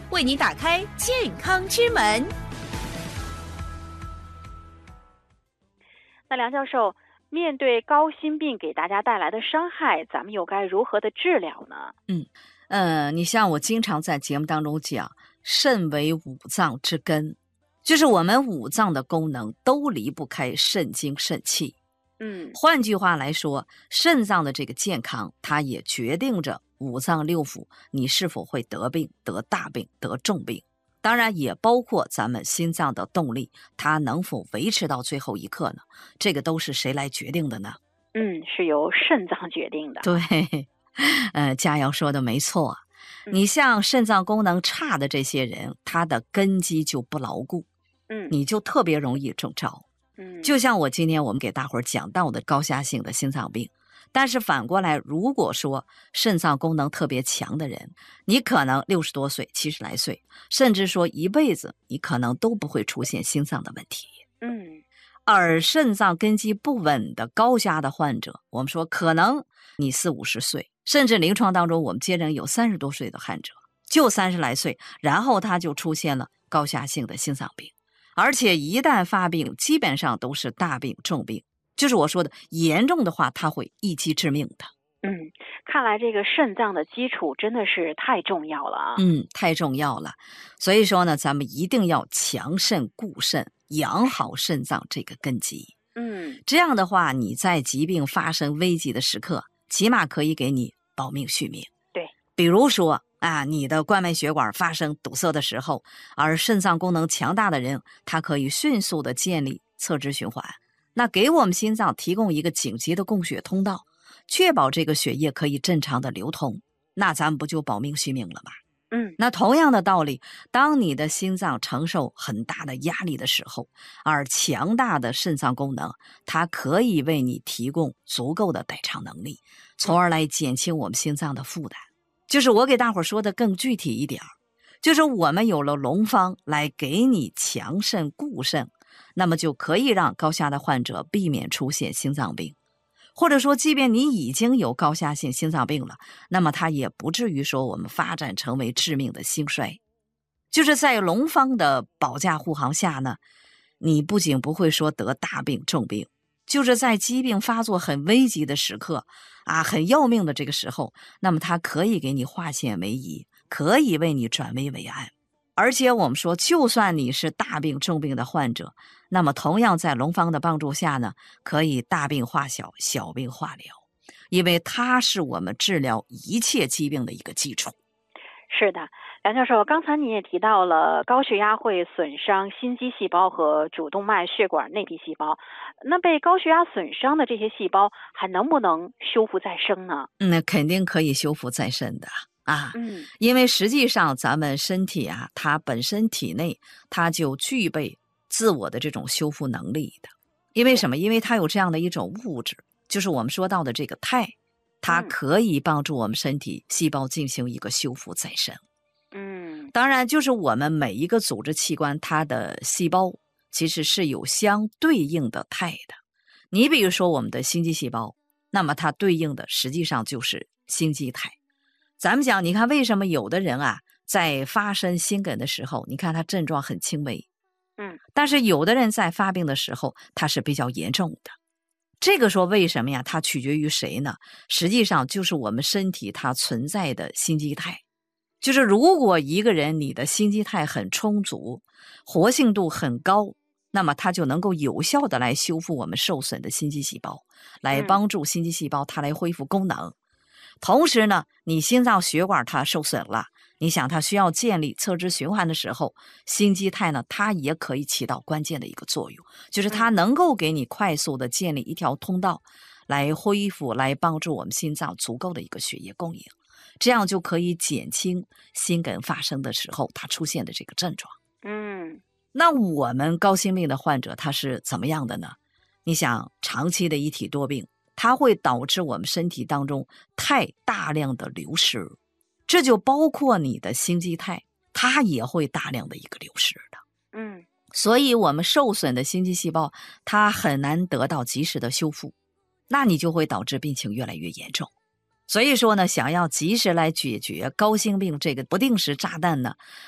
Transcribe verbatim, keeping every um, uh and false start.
为你打开健康之门。 那梁教授，面对高心病给大家带来的伤害，咱们又该如何的治疗呢？ 嗯，呃，你像我经常在节目当中讲，肾为五脏之根，就是我们五脏的功能都离不开肾精肾气。 嗯， 换句话来说，肾脏的这个健康，它也决定着五脏六腑你是否会得病、得大病、得重病。当然也包括咱们心脏的动力，它能否维持到最后一刻呢？这个都是谁来决定的呢？ 嗯，是由肾脏决定的。 对，呃，佳瑶说的没错。你像肾脏功能差的这些人，他的根基就不牢固， 嗯， 你就特别容易中招。 嗯， 就像我今天我们给大伙儿讲到的高压性的心脏病。但是反过来，如果说肾脏功能特别强的人，你可能六十多岁、七十来岁，甚至说一辈子，你可能都不会出现心脏的问题。 嗯， 而肾脏根基不稳的高压的患者，我们说可能你四五十岁，甚至临床当中我们接诊有三十多岁的患者，就三十来岁，然后他就出现了高压性的心脏病，而且一旦发病，基本上都是大病重病。就是我说的严重的话，它会一击致命的。 嗯，看来这个肾脏的基础真的是太重要了啊。 嗯，太重要了。所以说呢，咱们一定要强肾固肾，养好肾脏这个根基。 嗯， 这样的话，你在疾病发生危急的时刻，起码可以给你保命续命。 对， 比如说啊，你的冠脉血管发生堵塞的时候，而肾脏功能强大的人，他可以迅速的建立侧支循环。那给我们心脏提供一个紧急的供血通道，确保这个血液可以正常的流通，那咱们不就保命续命了吗？ 嗯， 那同样的道理，当你的心脏承受很大的压力的时候，而强大的肾脏功能，它可以为你提供足够的代偿能力，从而来减轻我们心脏的负担。就是我给大伙说的更具体一点，就是我们有了龙方来给你强肾固肾，那么就可以让高压的患者避免出现心脏病，或者说即便你已经有高压性心脏病了，那么它也不至于说我们发展成为致命的心衰。就是在龙方的保驾护航下呢，你不仅不会说得大病重病，就是在疾病发作很危急的时刻啊，很要命的这个时候，那么它可以给你化险为夷，可以为你转危为安。而且我们说，就算你是大病重病的患者，那么同样在龙方的帮助下呢，可以大病化小，小病化疗，因为它是我们治疗一切疾病的一个基础。 是的，梁教授，刚才你也提到了高血压会损伤心肌细胞和主动脉血管内皮细胞，那被高血压损伤的这些细胞还能不能修复再生呢？ 嗯，那肯定可以修复再生的。啊， 嗯， 因为实际上咱们身体啊，它本身体内它就具备自我的这种修复能力的。因为什么？因为它有这样的一种物质，就是我们说到的这个肽，它可以帮助我们身体细胞进行一个修复再生。 嗯， 当然，就是我们每一个组织器官，它的细胞其实是有相对应的肽的。你比如说我们的心肌细胞，那么它对应的实际上就是心肌肽。咱们讲，你看为什么有的人啊，在发生心梗的时候，你看他症状很轻微， 嗯， 但是有的人在发病的时候，他是比较严重的。这个说为什么呀？它取决于谁呢？实际上就是我们身体它存在的心肌肽。就是如果一个人你的心肌肽很充足，活性度很高，那么它就能够有效的来修复我们受损的心肌细胞，来帮助心肌细胞它来恢复功能。同时呢，你心脏血管它受损了，你想它需要建立侧支循环的时候，心肌肽呢，它也可以起到关键的一个作用，就是它能够给你快速的建立一条通道，来恢复，来帮助我们心脏足够的一个血液供应，这样就可以减轻心梗发生的时候它出现的这个症状。 嗯， 那我们高心病的患者他是怎么样的呢？你想长期的一体多病，它会导致我们身体当中肽大量的流失，这就包括你的心肌肽，它也会大量的一个流失的。 嗯， 所以我们受损的心肌细胞它很难得到及时的修复，那你就会导致病情越来越严重。所以说呢，想要及时来解决高心病这个不定时炸弹呢，